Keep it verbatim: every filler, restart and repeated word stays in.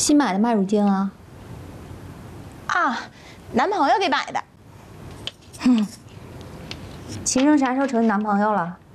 新买的麦乳精啊？ 啊，男朋友给买的。 哼，秦城啥时候成你男朋友了？